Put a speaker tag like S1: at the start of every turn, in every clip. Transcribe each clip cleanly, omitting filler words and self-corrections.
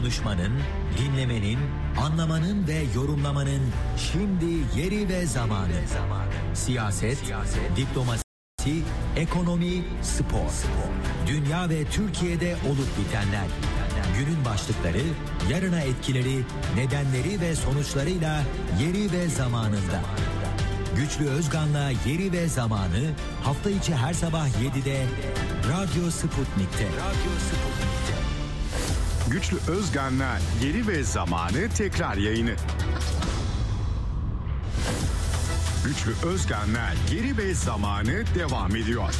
S1: Konuşmanın, dinlemenin, anlamanın ve yorumlamanın şimdi yeri ve zamanı. Siyaset, diplomasi, ekonomi, spor. Dünya ve Türkiye'de olup bitenler. Günün başlıkları, yarına etkileri, nedenleri ve sonuçlarıyla yeri ve zamanında. Güçlü Özgan'la Yeri ve Zamanı hafta içi her sabah 7'de Radyo Sputnik'te.
S2: Güçlü Özgan'la Yeri ve Zamanı tekrar yayını. Güçlü Özgan'la Yeri ve Zamanı devam ediyor.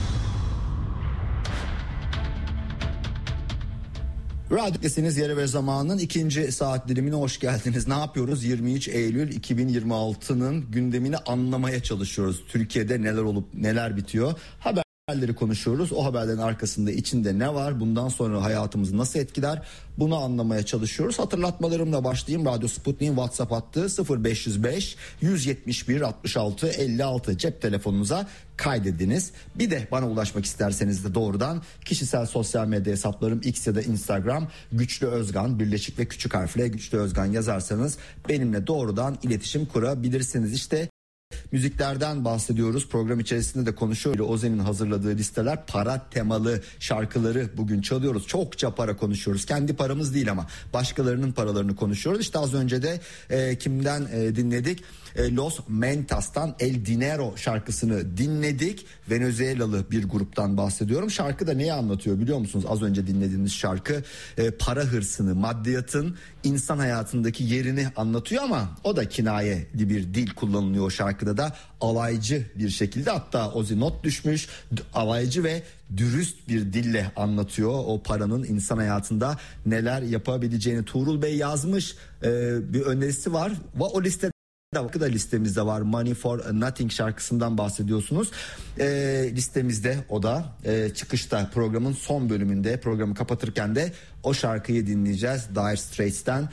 S3: Radyodasınız. Yeri ve Zaman'ın ikinci saat dilimine hoş geldiniz. Ne yapıyoruz? 23 Eylül 2026'nın gündemini anlamaya çalışıyoruz. Türkiye'de neler olup neler bitiyor? Haberleri konuşuyoruz. O haberlerin arkasında içinde ne var? Bundan sonra hayatımızı nasıl etkiler? Bunu anlamaya çalışıyoruz. Hatırlatmalarımla başlayayım. Radyo Sputnik'in WhatsApp hattı 0505 171 66 56 cep telefonunuza kaydediniz. Bir de bana ulaşmak isterseniz de doğrudan kişisel sosyal medya hesaplarım X ya da Instagram Güçlü Özgan birleşik ve küçük harfle Güçlü Özgan yazarsanız benimle doğrudan iletişim kurabilirsiniz. İşte müziklerden bahsediyoruz. Program içerisinde de konuşuyoruz. Ozen'in hazırladığı listeler para temalı şarkıları bugün çalıyoruz. Çokça para konuşuyoruz. Kendi paramız değil ama başkalarının paralarını konuşuyoruz. İşte az önce de kimden dinledik? Los Mentas'tan El Dinero şarkısını dinledik. Venezuelalı bir gruptan bahsediyorum. Şarkı da neyi anlatıyor biliyor musunuz? Az önce dinlediğiniz şarkı para hırsını, maddiyatın insan hayatındaki yerini anlatıyor ama o da kinayeli bir dil kullanılıyor o şarkıda da alaycı bir şekilde, hatta Ozi not düşmüş, alaycı ve dürüst bir dille anlatıyor o paranın insan hayatında neler yapabileceğini. Tuğrul Bey yazmış, bir önerisi var ve o listede da listemizde var. Money for Nothing şarkısından bahsediyorsunuz. Listemizde o da çıkışta programın son bölümünde, programı kapatırken de o şarkıyı dinleyeceğiz. Dire Straits'ten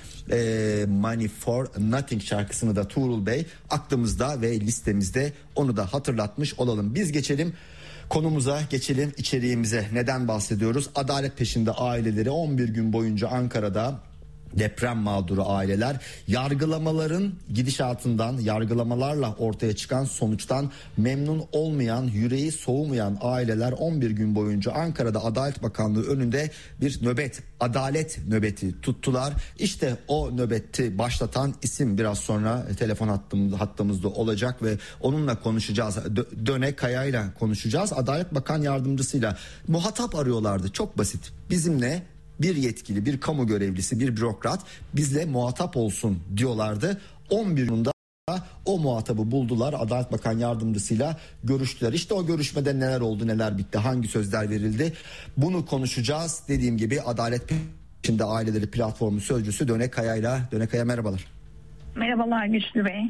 S3: Money for Nothing şarkısını da Tuğrul Bey aklımızda ve listemizde, onu da hatırlatmış olalım. Biz geçelim konumuza, geçelim içeriğimize. Neden bahsediyoruz? Adalet peşinde aileleri 11 gün boyunca Ankara'da deprem mağduru aileler yargılamaların gidişatından, yargılamalarla ortaya çıkan sonuçtan memnun olmayan, yüreği soğumayan aileler 11 gün boyunca Ankara'da Adalet Bakanlığı önünde bir nöbet, adalet nöbeti tuttular. İşte o nöbeti başlatan isim biraz sonra telefon hattımızda olacak ve onunla konuşacağız. Döne Kaya'yla konuşacağız. Adalet Bakan Yardımcısıyla muhatap arıyorlardı. Çok basit. Bizimle bir yetkili, bir kamu görevlisi, bir bürokrat bizle muhatap olsun diyorlardı. 11 yılında o muhatabı buldular. Adalet Bakan Yardımcısıyla görüştüler. İşte o görüşmede neler oldu, neler bitti, hangi sözler verildi, bunu konuşacağız. Dediğim gibi Adalet Peşinde Aileleri Platformu Sözcüsü Döne Kaya'yla. Döne Kaya, merhabalar.
S4: Merhabalar Güçlü Bey.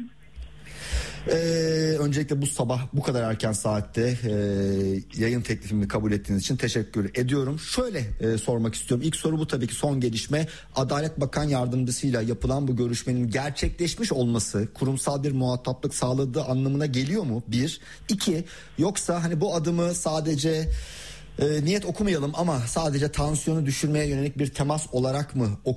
S3: Öncelikle bu sabah bu kadar erken saatte yayın teklifimi kabul ettiğiniz için teşekkür ediyorum. Şöyle sormak istiyorum. İlk soru bu tabii ki, son gelişme. Adalet Bakan Yardımcısıyla yapılan bu görüşmenin gerçekleşmiş olması kurumsal bir muhataplık sağladığı anlamına geliyor mu? Bir. İki, yoksa hani bu adımı sadece niyet okumayalım ama sadece tansiyonu düşürmeye yönelik bir temas olarak mı